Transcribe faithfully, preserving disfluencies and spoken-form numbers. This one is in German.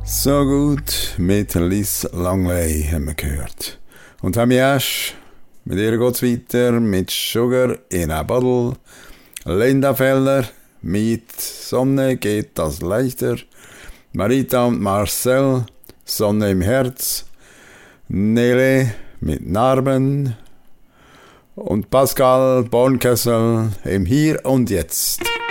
So gut mit Liz Langley haben wir gehört. Und Tammy Ash, mit ihr geht's weiter mit Sugar in a Bottle. Linda Feller mit Sonne geht das leichter. Marita und Marcel, Sonne im Herz. Nele mit Narben. Und Pascal Bornkessel im Hier und Jetzt.